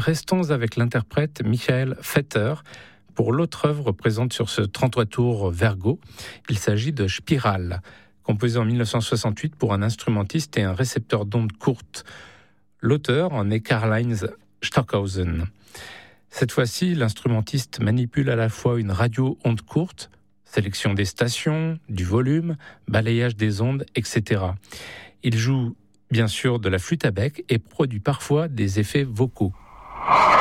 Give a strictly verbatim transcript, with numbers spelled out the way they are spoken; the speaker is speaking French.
restons avec l'interprète Michael Vetter pour l'autre œuvre présente sur ce trente-trois tours Vergo. Il s'agit de Spirale, composé en dix-neuf cent soixante-huit pour un instrumentiste et un récepteur d'ondes courtes. L'auteur en est Karl-Heinz Stockhausen. Cette fois-ci, l'instrumentiste manipule à la fois une radio onde courte, sélection des stations, du volume, balayage des ondes, et cetera. Il joue bien sûr de la flûte à bec et produit parfois des effets vocaux.